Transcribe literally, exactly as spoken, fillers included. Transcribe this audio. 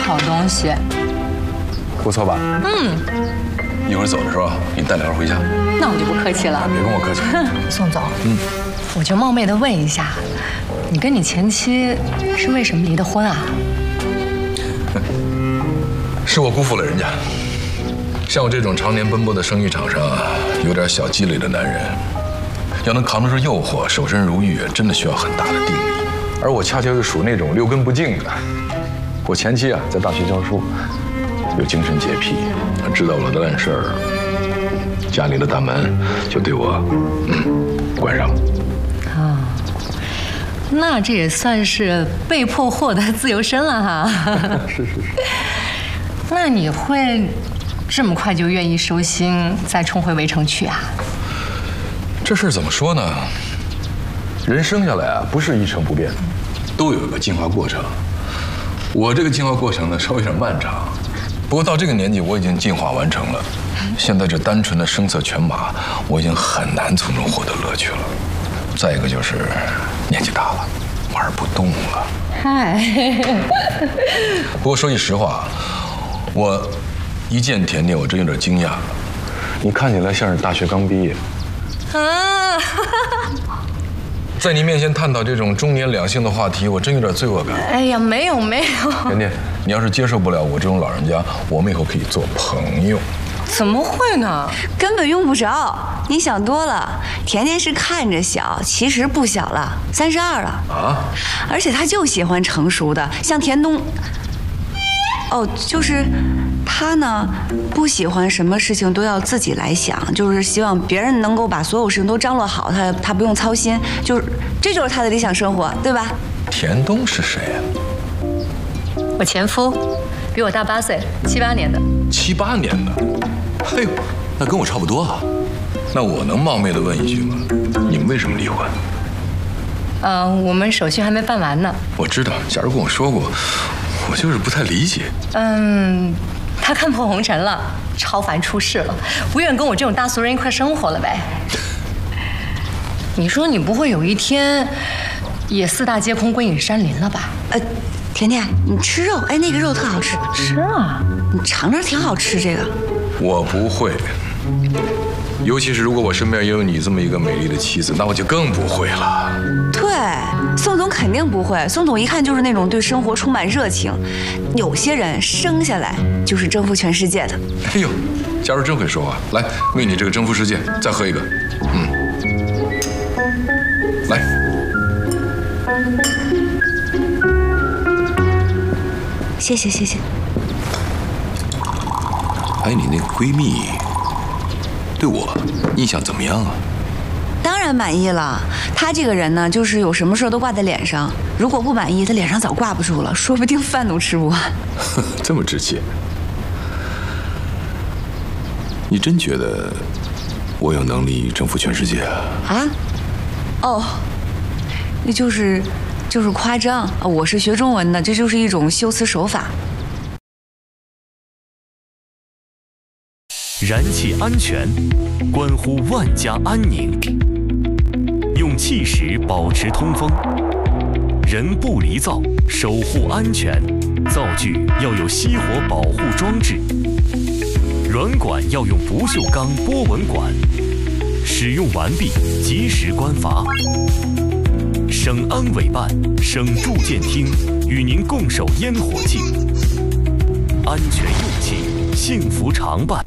好东西。 不错吧？ 嗯。 一会儿走的时候，你带两盒回家。 那我就不客气了。 别跟我客气。 宋总， 嗯， 我就冒昧的问一下，你跟你前妻是为什么离的婚啊？ 是我辜负了人家。像我这种常年奔波在生意场上，有点小积累的男人，要能扛得住诱惑，守身如玉，真的需要很大的定力。而我恰恰又属那种六根不净的。我前妻啊，在大学教书，有精神洁癖，知道我的烂事儿，家里的大门就对我，嗯，关上了。 啊，那这也算是被迫获得自由身了哈。 是是是。 那你会这么快就愿意收心，再重回围城去啊？ 这事儿怎么说呢？人生下来啊，不是一成不变，都有一个进化过程。我这个进化过程呢，稍微有点漫长。不过到这个年纪，我已经进化完成了。现在这单纯的声色犬马，我已经很难从中获得乐趣了。再一个就是年纪大了，玩不动了。 嗨。 不过说句实话，我一见甜甜，我真有点惊讶。你看起来像是大学刚毕业。啊。在你面前探讨这种中年两性的话题，我真有点罪恶感。 哎呀，没有没有。 甜甜，你要是接受不了我这种老人家，我们以后可以做朋友。 怎么会呢？ 根本用不着，你想多了。甜甜是看着小，其实不小了，三十二了啊。而且他就喜欢成熟的，像田东。哦，就是他呢，不喜欢什么事情都要自己来想，就是希望别人能够把所有事情都张罗好，他他不用操心，就是这就是他的理想生活，对吧？ 田东是谁呀？ 我前夫，比我大八岁，七八年的。 七八年的，哎呦，那跟我差不多啊。那我能冒昧的问一句吗？你们为什么离婚？ 嗯、呃，我们手续还没办完呢。 我知道，假如跟我说过。我就是不太理解。 嗯，他看破红尘了，超凡出世了，不愿跟我这种大俗人一块生活了呗。你说你不会有一天也四大皆空，归隐山林了吧？ 呃，甜甜，你吃肉，哎，那个肉特好吃。 吃啊， 你尝尝，挺好吃这个。 我不会，尤其是如果我身边也有你这么一个美丽的妻子，那我就更不会了。 对，宋总肯定不会。宋总一看就是那种对生活充满热情。有些人生下来就是征服全世界的。 哎呦，假如真会说话，来，为你这个征服世界再喝一个。嗯，来。 谢谢谢谢。 哎，你那个闺蜜对我印象怎么样啊？ 当然满意了。她这个人呢，就是有什么事都挂在脸上。如果不满意，她脸上早挂不住了，说不定饭都吃不完。 这么直接？你真觉得我有能力征服全世界啊？ 啊？哦，那就是就是夸张。我是学中文的，这就是一种修辞手法。 燃气安全关乎万家安宁，用气石保持通风，人不离灶，守护安全。灶具要有熄火保护装置，软管要用不锈钢波纹管，使用完毕及时关阀。省安委办、省住建厅与您共守烟火气，安全用气，幸福常伴。